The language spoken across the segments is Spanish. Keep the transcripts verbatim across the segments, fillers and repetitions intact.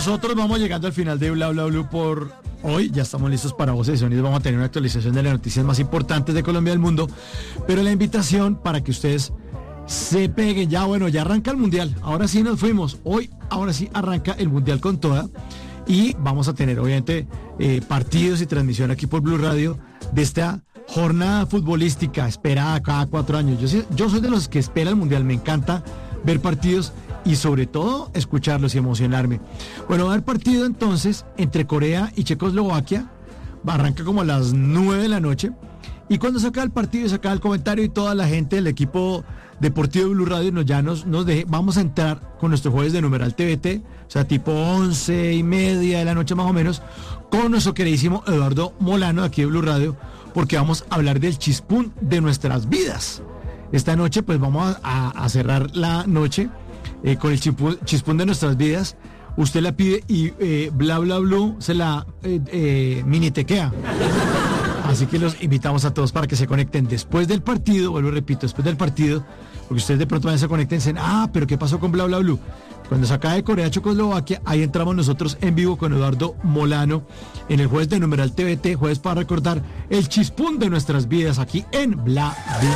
Nosotros vamos llegando al final de Bla Bla Blue por hoy. Ya estamos listos para Voces y Sonidos. Vamos a tener una actualización de las noticias más importantes de Colombia y del mundo. Pero la invitación para que ustedes se peguen ya, bueno, ya arranca el Mundial. Ahora sí nos fuimos. Hoy, ahora sí arranca el Mundial con toda. Y vamos a tener, obviamente, eh, partidos y transmisión aquí por Blue Radio de esta jornada futbolística esperada cada cuatro años. Yo, sí, yo soy de los que espera el Mundial. Me encanta ver partidos y sobre todo escucharlos y emocionarme. Bueno, va a haber partido entonces entre Corea y Checoslovaquia. Arranca como a las nueve de la noche. Y cuando se acaba el partido, se acaba el comentario y toda la gente del equipo deportivo de Blue Radio nos, ya nos, nos deje, vamos a entrar con nuestro jueves de numeral T V T, o sea, tipo once y media de la noche más o menos, con nuestro queridísimo Eduardo Molano de aquí de Blue Radio, porque vamos a hablar del chispún de nuestras vidas. Esta noche pues vamos a, a cerrar la noche eh, con el chispún, chispún de nuestras vidas. Usted la pide y eh, Bla Bla Blue se la eh, eh, minitequea. Así que los invitamos a todos para que se conecten después del partido, vuelvo y repito, después del partido, porque ustedes de pronto van a se conecten y dicen, ah, pero ¿qué pasó con Bla Bla Blue? Cuando se acabe Corea Checoslovaquia, ahí entramos nosotros en vivo con Eduardo Molano en el jueves de numeral T V T, jueves para recordar el chispún de nuestras vidas aquí en Bla Bla Blue.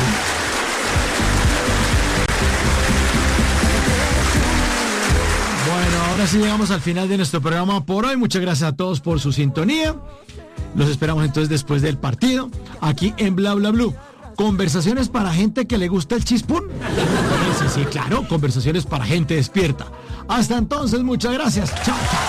Bueno, ahora sí llegamos al final de nuestro programa por hoy. Muchas gracias a todos por su sintonía. Los esperamos entonces después del partido, aquí en Bla Bla Blue. Conversaciones para gente que le gusta el chispún. Sí, sí, claro, conversaciones para gente despierta. Hasta entonces, muchas gracias. Chao, chao.